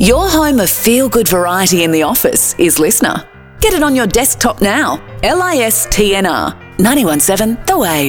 Your home of feel-good variety in the office is Listener. Get it on your desktop now. LISTNR 91.7 The Wave.